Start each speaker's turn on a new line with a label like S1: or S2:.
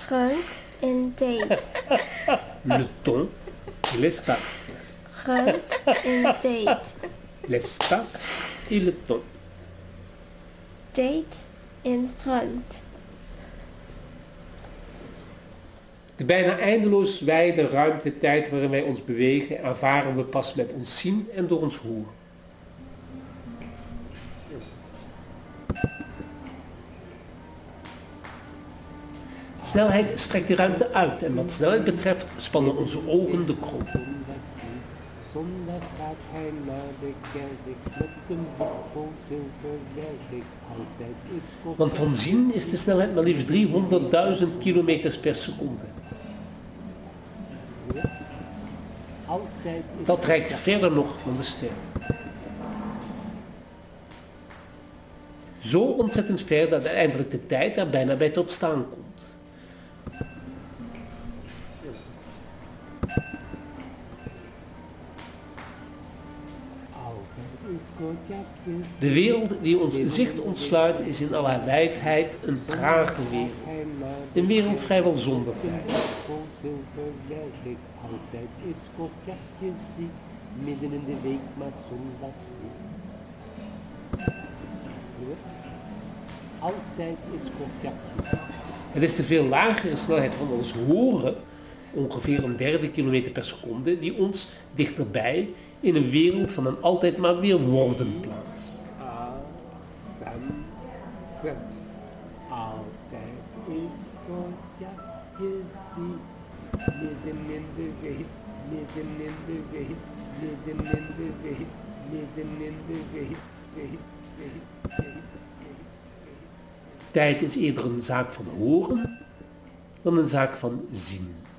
S1: Grunt in date.
S2: Le temps et l'espace.
S1: Grunt in date.
S2: L'espace et le temps.
S1: Date in grunt.
S2: De bijna eindeloos wijde ruimtetijd waarin wij ons bewegen ervaren we pas met ons zien en door ons horen. Snelheid strekt de ruimte uit en wat snelheid betreft spannen onze ogen de krop.
S3: Zondags gaat hij naar de kerk, slept een bak vol zilverwerk, altijd is God.
S2: Want van zien is de snelheid maar liefst 300.000 kilometers per seconde.
S3: Altijd is
S2: Dat reikt verder nog dan de ster. Zo ontzettend ver dat uiteindelijk de tijd er bijna bij tot staan komt. De wereld die ons zicht ontsluit is in al haar wijdheid een trage wereld. Een wereld vrijwel zonder tijd.
S3: Vol zilverwerk, altijd is kokkertje ziek, midden in de week maar zondags niet. Altijd is kokkertje ziek.
S2: Het is de veel lagere snelheid van ons horen, ongeveer een derde kilometer per seconde, die ons dichterbij in een wereld van een altijd maar weer worden plaatst.
S3: Altijd is kokkertje ziek, midden in de week, midden in de week, midden in de week, midden in de week, week.
S2: Tijd is eerder een zaak van horen dan een zaak van zien.